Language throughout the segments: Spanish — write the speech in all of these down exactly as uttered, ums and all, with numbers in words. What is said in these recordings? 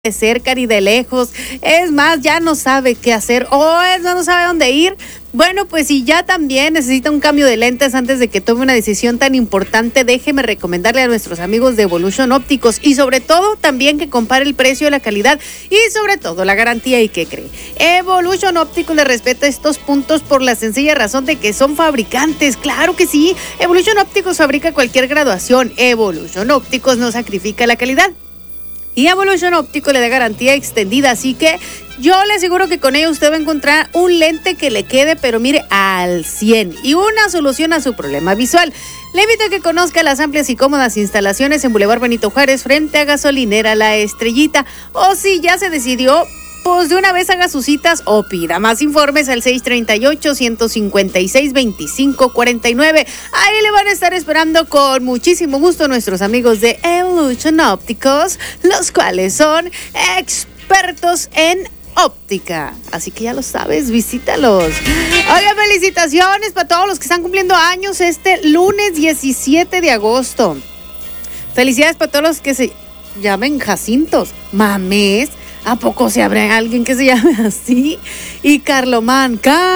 de cerca ni de lejos, es más, ya no sabe qué hacer o es más, no sabe dónde ir. Bueno, pues si ya también necesita un cambio de lentes antes de que tome una decisión tan importante, déjeme recomendarle a nuestros amigos de Evolution Ópticos y sobre todo también que compare el precio, la calidad y sobre todo la garantía. ¿Y qué cree? Evolution Ópticos le respeta estos puntos por la sencilla razón de que son fabricantes. ¡Claro que sí! Evolution Ópticos fabrica cualquier graduación. Evolution Ópticos no sacrifica la calidad. Y Evolution Óptico le da garantía extendida, así que yo le aseguro que con ello usted va a encontrar un lente que le quede, pero mire, al cien y una solución a su problema visual. Le invito a que conozca las amplias y cómodas instalaciones en Boulevard Benito Juárez frente a Gasolinera La Estrellita. O si ya se decidió, pues de una vez haga sus citas o pida más informes al seis tres ocho, uno cinco seis, dos cinco cuatro nueve. Ahí le van a estar esperando con muchísimo gusto nuestros amigos de Evolution Ópticos, los cuales son expertos en óptica. Así que ya lo sabes, visítalos. Oiga, felicitaciones para todos los que están cumpliendo años este lunes diecisiete de agosto. Felicidades para todos los que se llamen Jacintos, Mamés. ¿A poco se habrá alguien que se llame así? Y Carlomán,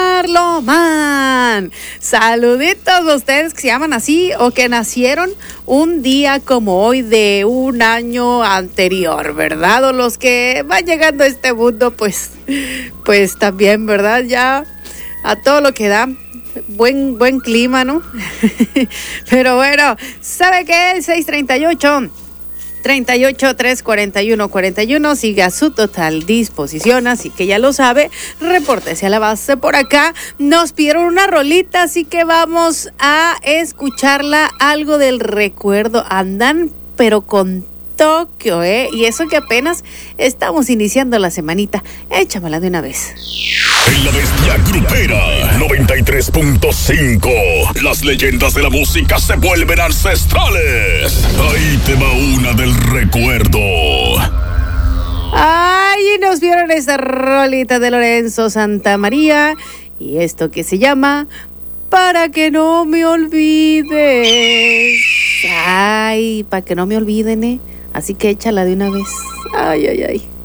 Carlomán. Saluditos a ustedes que se llaman así o que nacieron un día como hoy de un año anterior, ¿verdad? O los que van llegando a este mundo, pues, pues también, ¿verdad? Ya a todo lo que da. Buen, buen clima, ¿no? Pero bueno, ¿sabe qué? El seis tres ocho treinta y ocho, tres cuarenta y uno, cuarenta y uno sigue a su total disposición, así que ya lo sabe, repórtese a la base por acá. Nos pidieron una rolita, así que vamos a escucharla, algo del recuerdo. Andan pero con Tokio, ¿eh? Y eso que apenas estamos iniciando la semanita. Échamela de una vez. En la bestia grupera noventa y tres punto cinco, las leyendas de la música se vuelven ancestrales. Ahí te va una del recuerdo. Ay, y nos vieron esta rolita de Lorenzo Santamaría y esto que se llama Para que no me olvides. Ay, para que no me olviden, ¿eh? Así que échala de una vez. Ay, ay, ay.